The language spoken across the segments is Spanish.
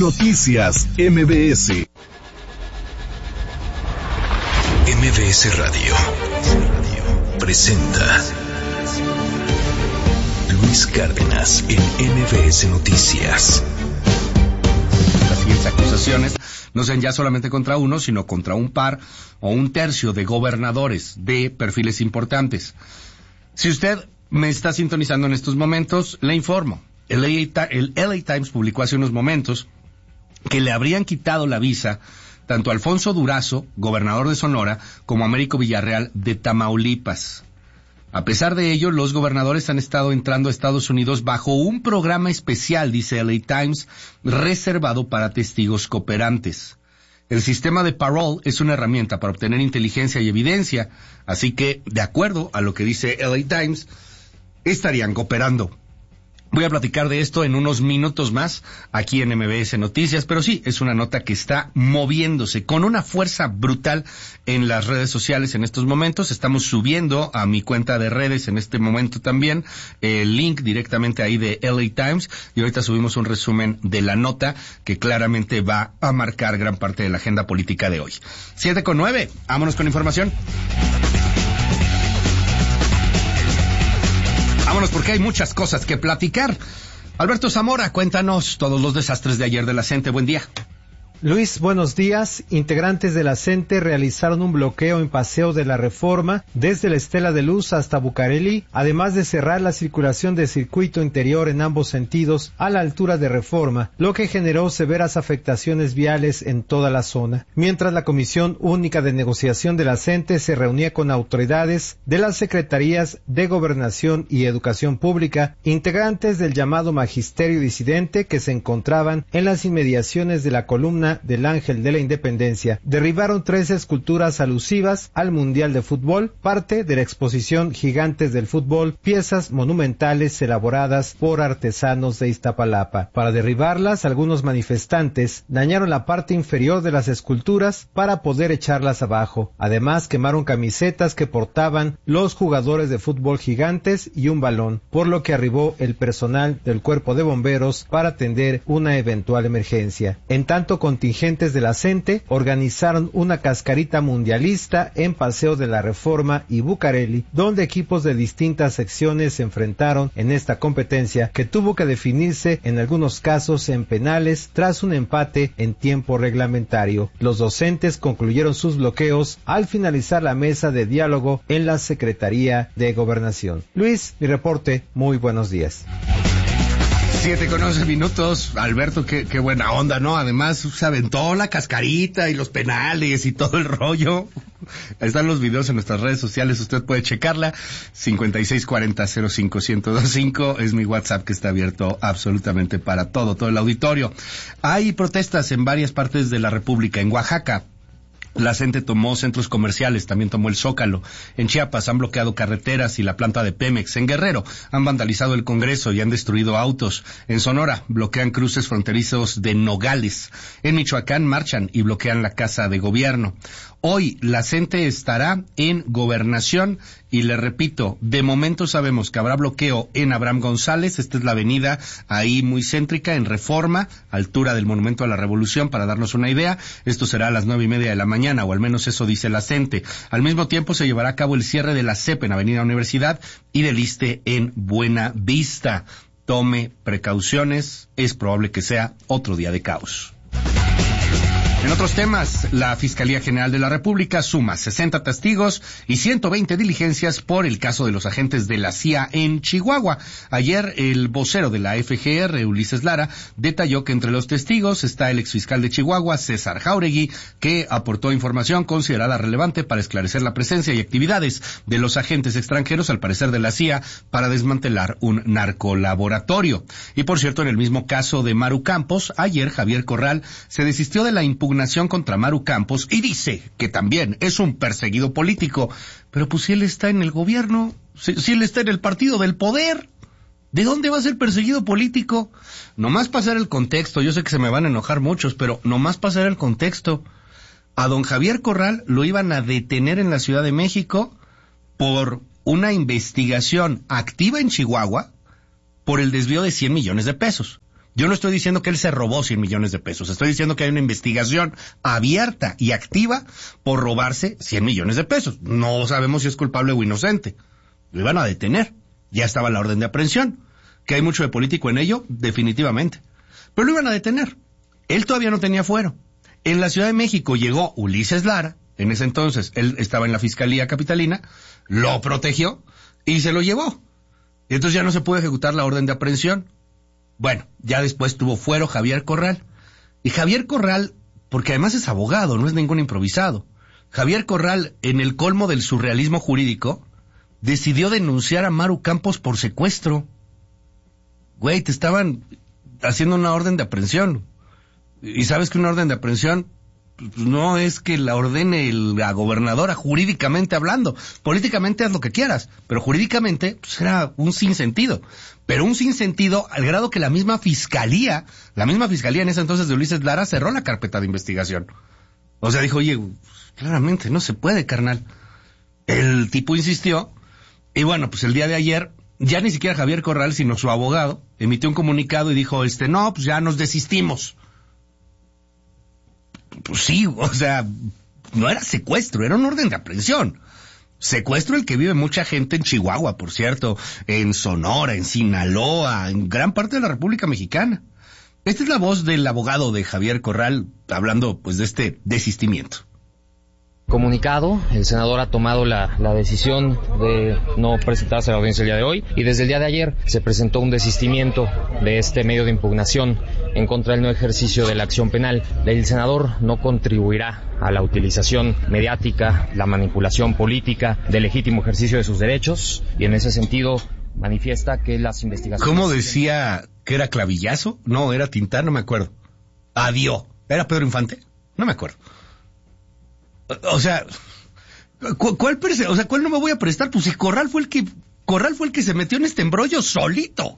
Noticias MBS. MBS Radio presenta Luis Cárdenas en MBS Noticias. Las siguientes acusaciones no sean ya solamente contra uno, sino contra un par o un tercio de gobernadores de perfiles importantes. Si usted me está sintonizando en estos momentos, le informo. El LA Times publicó hace unos momentos que le habrían quitado la visa tanto a Alfonso Durazo, gobernador de Sonora, como a Américo Villarreal de Tamaulipas. A pesar de ello, los gobernadores han estado entrando a Estados Unidos bajo un programa especial, dice LA Times, reservado para testigos cooperantes. El sistema de parole es una herramienta para obtener inteligencia y evidencia, así que, de acuerdo a lo que dice LA Times, estarían cooperando. Voy a platicar de esto en unos minutos más aquí en MBS Noticias, pero sí, es una nota que está moviéndose con una fuerza brutal en las redes sociales en estos momentos. Estamos subiendo a mi cuenta de redes en este momento también el link directamente ahí de LA Times y ahorita subimos un resumen de la nota que claramente va a marcar gran parte de la agenda política de hoy. 7:09, vámonos con información. Vámonos porque hay muchas cosas que platicar. Alberto Zamora, cuéntanos todos los desastres de ayer de la CENTE. Buen día. Luis, buenos días. Integrantes de la CENTE realizaron un bloqueo en Paseo de la Reforma desde la Estela de Luz hasta Bucareli, además de cerrar la circulación de circuito interior en ambos sentidos a la altura de Reforma, lo que generó severas afectaciones viales en toda la zona. Mientras la Comisión Única de Negociación de la CENTE se reunía con autoridades de las Secretarías de Gobernación y Educación Pública, integrantes del llamado Magisterio Disidente que se encontraban en las inmediaciones de la columna del Ángel de la Independencia, derribaron 3 esculturas alusivas al Mundial de Fútbol, parte de la exposición Gigantes del Fútbol, piezas monumentales elaboradas por artesanos de Iztapalapa. Para derribarlas, algunos manifestantes dañaron la parte inferior de las esculturas para poder echarlas abajo. Además, quemaron camisetas que portaban los jugadores de fútbol Gigantes y un balón, por lo que arribó el personal del Cuerpo de Bomberos para atender una eventual emergencia. En tanto, contingentes de la CENTE organizaron una cascarita mundialista en Paseo de la Reforma y Bucareli, donde equipos de distintas secciones se enfrentaron en esta competencia que tuvo que definirse en algunos casos en penales tras un empate en tiempo reglamentario. Los docentes concluyeron sus bloqueos al finalizar la mesa de diálogo en la Secretaría de Gobernación. Luis, mi reporte, muy buenos días. 7:11. Alberto, qué buena onda, ¿no? Además, se aventó la cascarita y los penales y todo el rollo. Ahí están los videos en nuestras redes sociales, usted puede checarla. 5640-05-1025 es mi WhatsApp que está abierto absolutamente para todo el auditorio. Hay protestas en varias partes de la República. En Oaxaca, la CENTE tomó centros comerciales, también tomó el Zócalo. En Chiapas han bloqueado carreteras y la planta de Pemex. En Guerrero han vandalizado el Congreso y han destruido autos. En Sonora bloquean cruces fronterizos de Nogales. En Michoacán marchan y bloquean la Casa de Gobierno. Hoy la CENTE estará en Gobernación y le repito, de momento sabemos que habrá bloqueo en Abraham González, esta es la avenida ahí muy céntrica, en Reforma, altura del Monumento a la Revolución, para darnos una idea. Esto será a las 9:30 de la mañana, o al menos eso dice la CENTE. Al mismo tiempo se llevará a cabo el cierre de la CEP en Avenida Universidad y del ISSSTE en Buena Vista. Tome precauciones, es probable que sea otro día de caos. En otros temas, la Fiscalía General de la República suma 60 testigos y 120 diligencias por el caso de los agentes de la CIA en Chihuahua. Ayer, el vocero de la FGR, Ulises Lara, detalló que entre los testigos está el exfiscal de Chihuahua, César Jáuregui, que aportó información considerada relevante para esclarecer la presencia y actividades de los agentes extranjeros, al parecer de la CIA, para desmantelar un narcolaboratorio. Y por cierto, en el mismo caso de Maru Campos, ayer Javier Corral se desistió de la impugnación contra Maru Campos y dice que también es un perseguido político. Pero pues si él está en el gobierno, si él está en el partido del poder, ¿de dónde va a ser perseguido político? Nomás pasar el contexto, yo sé que se me van a enojar muchos, pero nomás pasar el contexto. A don Javier Corral lo iban a detener en la Ciudad de México por una investigación activa en Chihuahua por el desvío de 100 millones de pesos. Yo no estoy diciendo que él se robó 100 millones de pesos. Estoy diciendo que hay una investigación abierta y activa por robarse 100 millones de pesos. No sabemos si es culpable o inocente. Lo iban a detener. Ya estaba la orden de aprehensión. ¿Que hay mucho de político en ello? Definitivamente. Pero lo iban a detener. Él todavía no tenía fuero. En la Ciudad de México llegó Ulises Lara. En ese entonces él estaba en la Fiscalía Capitalina. Lo protegió y se lo llevó. Y entonces ya no se pudo ejecutar la orden de aprehensión. Bueno, ya después tuvo fuero Javier Corral. Y Javier Corral, porque además es abogado, no es ningún improvisado. Javier Corral, en el colmo del surrealismo jurídico, decidió denunciar a Maru Campos por secuestro. Güey, te estaban haciendo una orden de aprehensión. Y sabes que una orden de aprehensión no es que la ordene la gobernadora jurídicamente hablando. Políticamente haz lo que quieras, pero jurídicamente pues era un sinsentido. Pero un sinsentido al grado que la misma fiscalía en ese entonces de Ulises Lara cerró la carpeta de investigación. O sea, dijo, oye, claramente no se puede, carnal. El tipo insistió, y bueno, pues el día de ayer, ya ni siquiera Javier Corral, sino su abogado, emitió un comunicado y dijo, no, pues ya nos desistimos. Pues sí, o sea, no era secuestro, era un orden de aprehensión. Secuestro el que vive mucha gente en Chihuahua, por cierto, en Sonora, en Sinaloa, en gran parte de la República Mexicana. Esta es la voz del abogado de Javier Corral, hablando pues de este desistimiento. Comunicado, el senador ha tomado la decisión de no presentarse a la audiencia el día de hoy y desde el día de ayer se presentó un desistimiento de este medio de impugnación en contra del no ejercicio de la acción penal. El senador no contribuirá a la utilización mediática, la manipulación política del legítimo ejercicio de sus derechos y en ese sentido manifiesta que las investigaciones... ¿Cómo decía que era Clavillazo? No, era Tintán, no me acuerdo. Adiós. ¿Era Pedro Infante? No me acuerdo. O sea, ¿cuál no me voy a prestar? Pues si Corral fue el que se metió en este embrollo solito.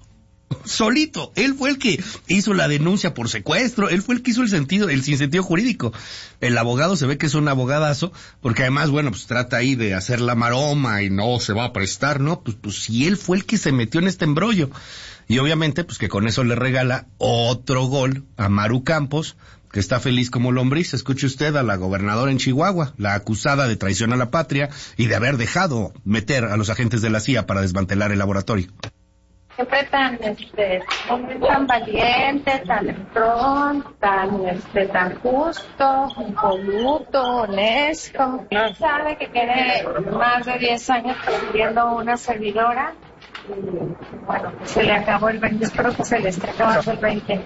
Él fue el que hizo la denuncia por secuestro, él fue el que hizo el sinsentido jurídico. El abogado se ve que es un abogadazo, porque además, bueno, pues trata ahí de hacer la maroma y no se va a prestar, ¿no? Pues si él fue el que se metió en este embrollo. Y obviamente, pues que con eso le regala otro gol a Maru Campos, que está feliz como lombriz. Escuche usted a la gobernadora en Chihuahua, la acusada de traición a la patria y de haber dejado meter a los agentes de la CIA para desmantelar el laboratorio. Siempre tan valiente, tan entrón, tan justo, impoluto, honesto. Sabe que tiene más de 10 años persiguiendo una servidora. Y, bueno, se le acabó el 20, espero que se le esté acabando el 20.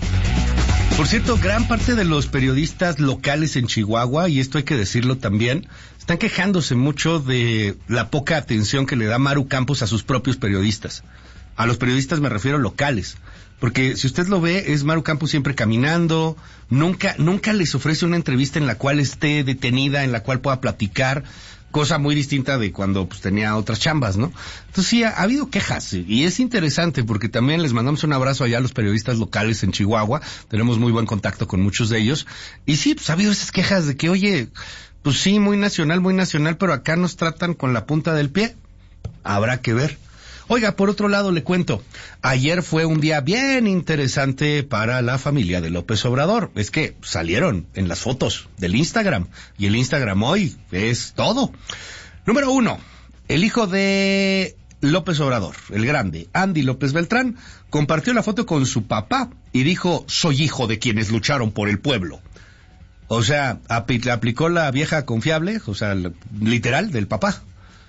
Por cierto, gran parte de los periodistas locales en Chihuahua, y esto hay que decirlo también, están quejándose mucho de la poca atención que le da Maru Campos a sus propios periodistas. A los periodistas me refiero locales, porque si usted lo ve, es Maru Campos siempre caminando, nunca les ofrece una entrevista en la cual esté detenida, en la cual pueda platicar, cosa muy distinta de cuando pues tenía otras chambas, ¿no? Entonces sí, ha habido quejas, y es interesante porque también les mandamos un abrazo allá a los periodistas locales en Chihuahua, tenemos muy buen contacto con muchos de ellos, y sí, pues ha habido esas quejas de que, oye, pues sí, muy nacional, pero acá nos tratan con la punta del pie. Habrá que ver. Oiga, por otro lado le cuento, ayer fue un día bien interesante para la familia de López Obrador. Es que salieron en las fotos del Instagram, y el Instagram hoy es todo. Número 1, el hijo de López Obrador, el grande, Andy López Beltrán, compartió la foto con su papá y dijo, soy hijo de quienes lucharon por el pueblo. O sea, aplicó la vieja confiable, o sea, literal, del papá.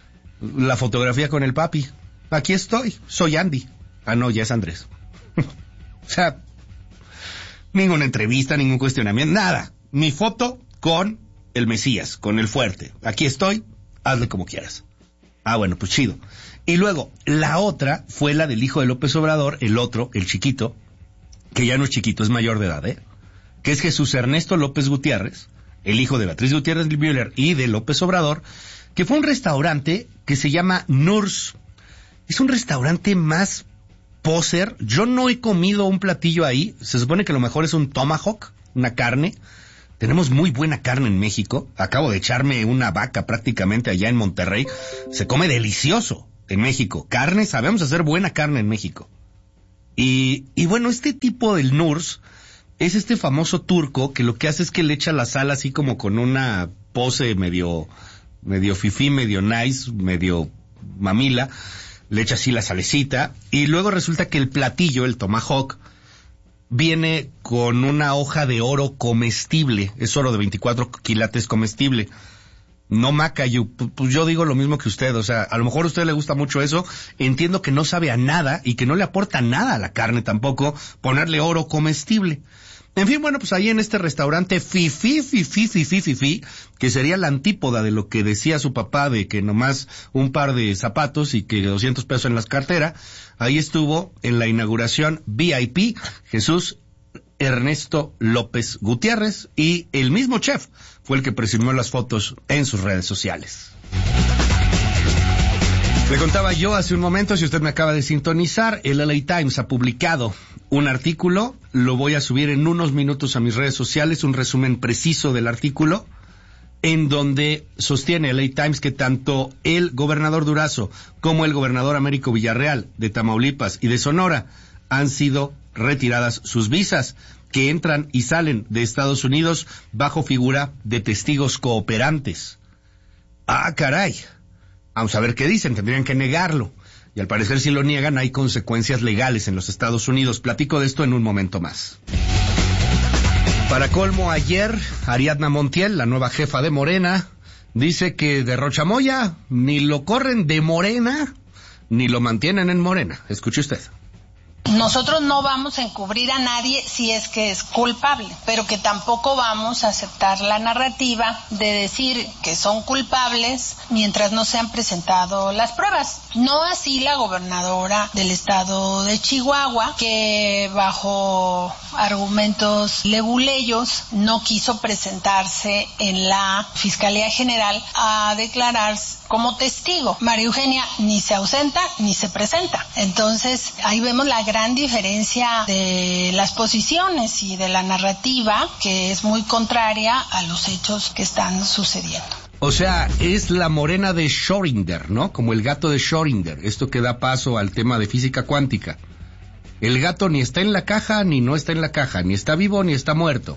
La fotografía con el papi. Aquí estoy, soy Andy. Ah, no, ya es Andrés. O sea, ninguna entrevista, ningún cuestionamiento, nada. Mi foto con el Mesías, con el fuerte. Aquí estoy, hazle como quieras. Ah, bueno, pues chido. Y luego, la otra fue la del hijo de López Obrador, el otro, el chiquito, que ya no es chiquito, es mayor de edad, que es Jesús Ernesto López Gutiérrez, el hijo de Beatriz Gutiérrez Müller y de López Obrador, que fue un restaurante que se llama Nurs. Es un restaurante más poser. Yo no he comido un platillo ahí. Se supone que lo mejor es un tomahawk, una carne. Tenemos muy buena carne en México. Acabo de echarme una vaca prácticamente allá en Monterrey. Se come delicioso en México. Carne, sabemos hacer buena carne en México. Y bueno, este tipo del Nurs es este famoso turco que lo que hace es que le echa la sal así como con una pose medio fifí, medio nice, medio mamila, le echa así la salecita, y luego resulta que el platillo, el tomahawk, viene con una hoja de oro comestible, es oro de 24 quilates comestible. No maca, pues yo digo lo mismo que usted, o sea, a lo mejor a usted le gusta mucho eso, entiendo que no sabe a nada y que no le aporta nada a la carne tampoco ponerle oro comestible. En fin, bueno, pues ahí en este restaurante fifí, que sería la antípoda de lo que decía su papá de que nomás un par de zapatos y que 200 pesos en la cartera, ahí estuvo en la inauguración VIP Jesús Ernesto López Gutiérrez, y el mismo chef fue el que presumió las fotos en sus redes sociales. Le contaba yo hace un momento, si usted me acaba de sintonizar, el LA Times ha publicado un artículo, lo voy a subir en unos minutos a mis redes sociales, un resumen preciso del artículo, en donde sostiene el LA Times que tanto el gobernador Durazo como el gobernador Américo Villarreal de Tamaulipas y de Sonora han sido retiradas sus visas, que entran y salen de Estados Unidos bajo figura de testigos cooperantes. Ah, caray. Vamos a ver qué dicen, tendrían que negarlo. Y al parecer si lo niegan hay consecuencias legales en los Estados Unidos. Platico de esto en un momento más. Para colmo, ayer, Ariadna Montiel, la nueva jefa de Morena, dice que de Rochamoya ni lo corren de Morena, ni lo mantienen en Morena. Escuche usted. Nosotros no vamos a encubrir a nadie si es que es culpable, pero que tampoco vamos a aceptar la narrativa de decir que son culpables mientras no se han presentado las pruebas. No así la gobernadora del estado de Chihuahua, que bajo argumentos leguleyos no quiso presentarse en la Fiscalía General a declararse como testigo. María Eugenia ni se ausenta ni se presenta. Entonces ahí vemos la gran diferencia de las posiciones y de la narrativa, que es muy contraria a los hechos que están sucediendo. O sea, es la Morena de Schrödinger, ¿no? Como el gato de Schrödinger, esto que da paso al tema de física cuántica. El gato ni está en la caja ni no está en la caja, ni está vivo ni está muerto.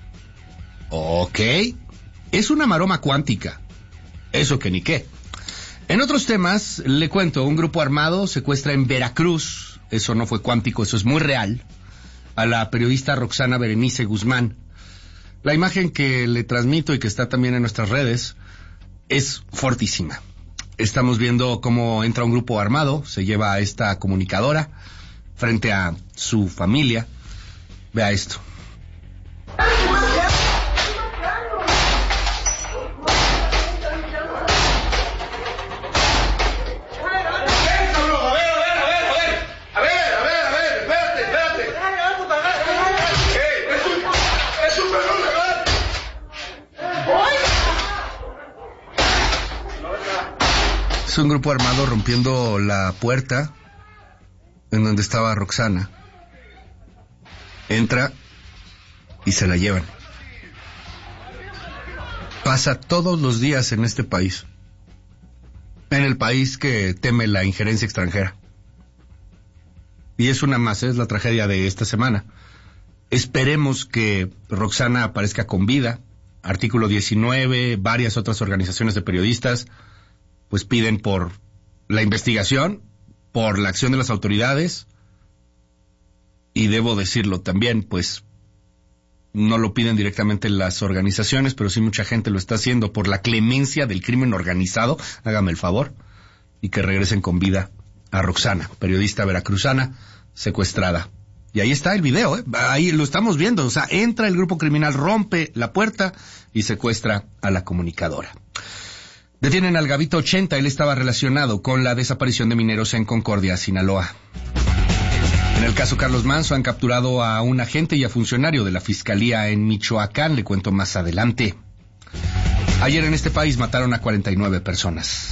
Ok, es una maroma cuántica. Eso que ni qué. En otros temas, le cuento, un grupo armado secuestra en Veracruz, eso no fue cuántico, eso es muy real, a la periodista Roxana Berenice Guzmán. La imagen que le transmito y que está también en nuestras redes es fortísima. Estamos viendo cómo entra un grupo armado, se lleva a esta comunicadora frente a su familia. Vea esto. Es un grupo armado rompiendo la puerta en donde estaba Roxana. Entra y se la llevan. Pasa todos los días en este país. En el país que teme la injerencia extranjera. Y es una más, es la tragedia de esta semana. Esperemos que Roxana aparezca con vida. Artículo 19, varias otras organizaciones de periodistas pues piden por la investigación, por la acción de las autoridades, y debo decirlo también, pues no lo piden directamente las organizaciones, pero sí mucha gente lo está haciendo por la clemencia del crimen organizado, hágame el favor, y que regresen con vida a Roxana, periodista veracruzana, secuestrada. Y ahí está el video, ahí lo estamos viendo, o sea, entra el grupo criminal, rompe la puerta y secuestra a la comunicadora. Detienen al Gavito 80, él estaba relacionado con la desaparición de mineros en Concordia, Sinaloa. En el caso Carlos Manso han capturado a un agente y a funcionario de la Fiscalía en Michoacán, le cuento más adelante. Ayer en este país mataron a 49 personas.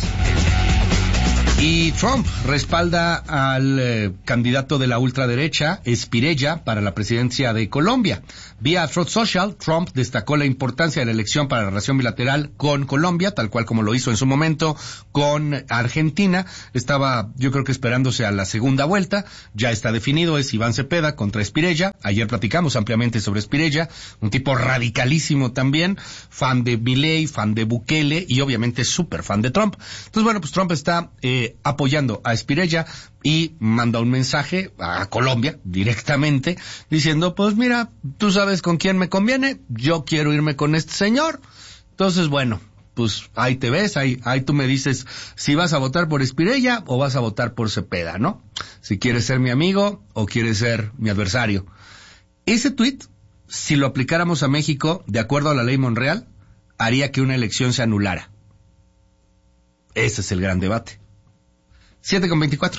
Y Trump respalda al candidato de la ultraderecha, Espriella, para la presidencia de Colombia. Vía Truth Social, Trump destacó la importancia de la elección para la relación bilateral con Colombia, tal cual como lo hizo en su momento con Argentina. Estaba, yo creo que esperándose a la segunda vuelta. Ya está definido, es Iván Cepeda contra Espirella. Ayer platicamos ampliamente sobre Espirella, un tipo radicalísimo también, fan de Milei, fan de Bukele y obviamente súper fan de Trump. Entonces, bueno, pues Trump está apoyando a Espirella y manda un mensaje a Colombia directamente diciendo, pues mira, tú sabes con quién me conviene, yo quiero irme con este señor. Entonces, bueno, pues ahí te ves, ahí tú me dices si vas a votar por Espirella o vas a votar por Cepeda, ¿no? Si quieres ser mi amigo o quieres ser mi adversario. Ese tuit, si lo aplicáramos a México, de acuerdo a la ley Monreal, haría que una elección se anulara. Ese es el gran debate. 7:24.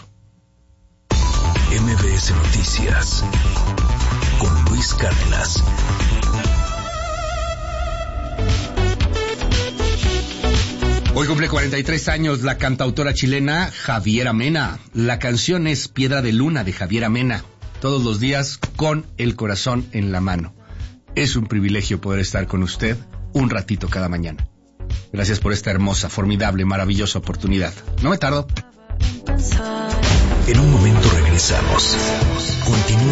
MBS Noticias con Luis Cárdenas. Hoy cumple 43 años la cantautora chilena Javiera Mena. La canción es Piedra de Luna de Javiera Mena. Todos los días con el corazón en la mano. Es un privilegio poder estar con usted un ratito cada mañana. Gracias por esta hermosa, formidable, maravillosa oportunidad. No me tardo. En un momento regresamos. Continúa